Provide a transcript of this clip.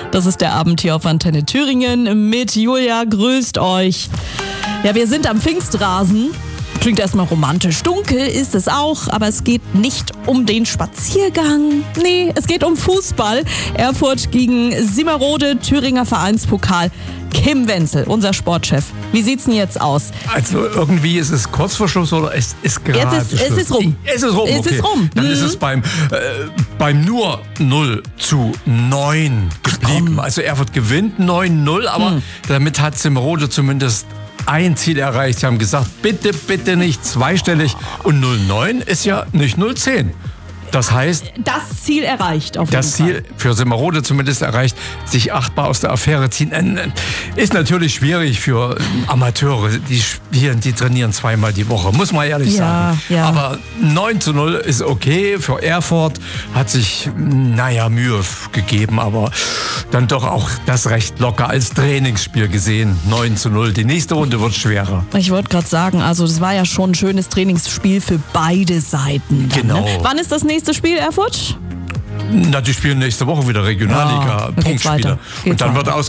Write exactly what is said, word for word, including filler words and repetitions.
Das ist der Abend hier auf Antenne Thüringen mit Julia. Grüßt euch. Ja, wir sind am Pfingstrasen. Klingt erstmal romantisch. Dunkel ist es auch, aber es geht nicht um den Spaziergang. Nee, es geht um Fußball. Erfurt gegen Simmerode, Thüringer Vereinspokal. Kim Wenzel, unser Sportchef. Wie sieht's denn jetzt aus? Also irgendwie ist es kurz vor Schluss oder es ist gerade Jetzt ist, es ist rum. Es ist rum, Es okay. ist rum. Dann Mhm. ist es beim, äh, beim nur null zu neun geblieben. Also Erfurt gewinnt neun null, aber mhm. damit hat Simmerode zumindest ein Ziel erreicht. Sie haben gesagt, bitte, bitte nicht zweistellig. Und null neun ist ja nicht null zehn. Das heißt, das Ziel erreicht auf jeden das Ziel Fall. für Simmerode zumindest erreicht, sich achtbar aus der Affäre ziehen. Ist natürlich schwierig für Amateure, die spielen, die trainieren zweimal die Woche, muss man ehrlich Ja, sagen. ja. Aber neun zu null ist okay. Für Erfurt hat sich, naja, Mühe gegeben, aber dann doch auch das recht locker als Trainingsspiel gesehen. neun zu null. Die nächste Runde wird schwerer. Ich wollte gerade sagen, also das war ja schon ein schönes Trainingsspiel für beide Seiten. Dann, Genau. Ne? Wann ist das nächste Spiel, Erfurt? Na, die spielen nächste Woche wieder Regionalliga, Ja, dann geht's Punktspiele. weiter. Geht's Und dann weiter. wird aus